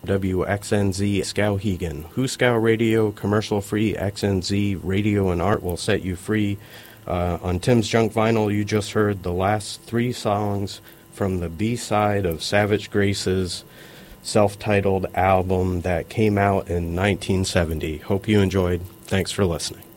WXNZ Skowhegan. Huskow Radio, commercial-free XNZ Radio and Art will set you free. On Tim's Junk Vinyl, you just heard the last 3 songs from the B-side of Savage Grace's self-titled album that came out in 1970. Hope you enjoyed. Thanks for listening.